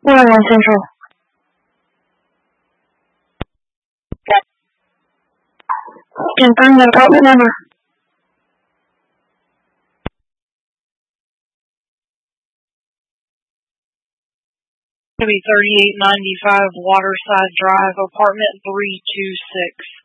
101 Central. Confirm the apartment number. It's going to be 3895 Waterside Drive, apartment 326.